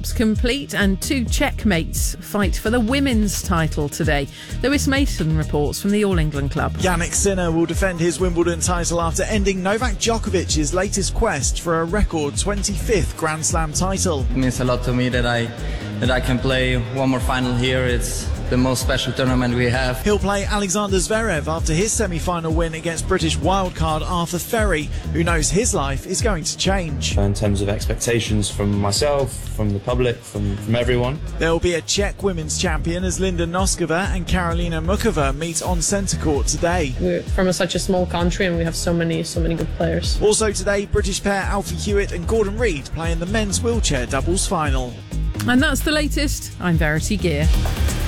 jobs complete and 2 checkmates fight for the women's title today. Lewis Mason reports from the All England Club. Jannik Sinner will defend his Wimbledon title after ending Novak Djokovic's latest quest for a record 25th Grand Slam title. It means a lot to me that I can play one more final here. It's the most special tournament we have. He'll play Alexander Zverev after his semi-final win against British wildcard Arthur Ferry, who knows his life is going to change. In terms of expectations from myself, from the public, from everyone. There will be a Czech women's champion as Linda Noskova and Karolina Mukova meet on centre court today. We're from such a small country and we have so many good players. Also today, British pair Alfie Hewitt and Gordon Reid play in the men's wheelchair doubles final. And that's the latest. I'm Verity Gear.